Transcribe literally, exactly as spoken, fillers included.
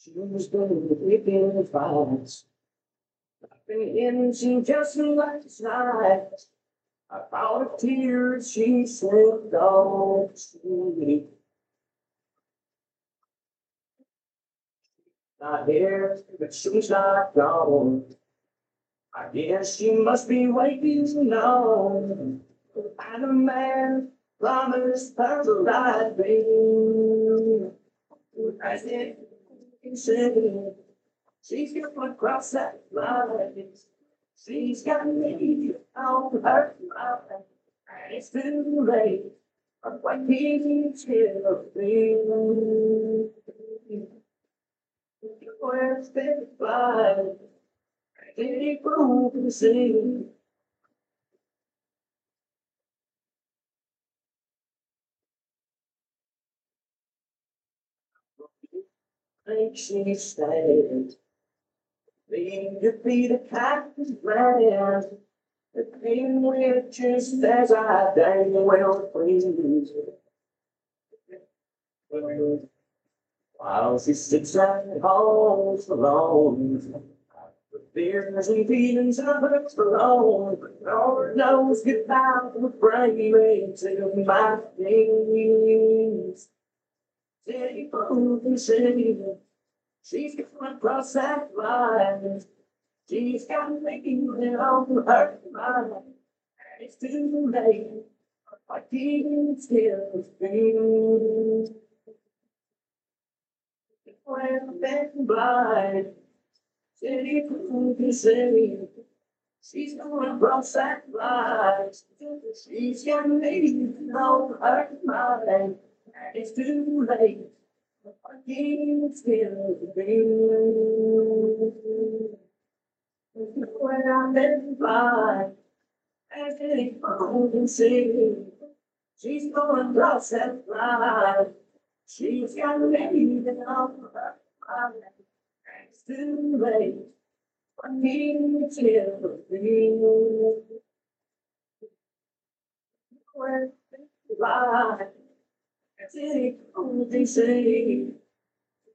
She was going to pick in fights. I've been in, she just last night. I thought of tears, she said, don't sleep. Not here, but she's not gone. I guess she must be waiting on. And a man promised her the right thing. As if he said, she's gonna cross that line. She's got me on her mind. It's too late. Why can't you feel? Where's the fly? Did he prove to see? Think she stayed. Being to be the captain's man. The king with just as I dang well please. While she sits and calls alone. The fears and feelings of her alone. Lord knows goodbye would bring me to my knees. City food and city. She's gonna cross that line. She's got me on her mind. It's too late. I can't still feel. When I've been blind, city food and city. She's gonna cross that line. She's got me on her mind. It's too late. I can't still feel. When I've been blind, and city food and city. She's gonna cross that line. She's got me on her mind. It's too late. I can't still feel. When I've been blind, and city food and city.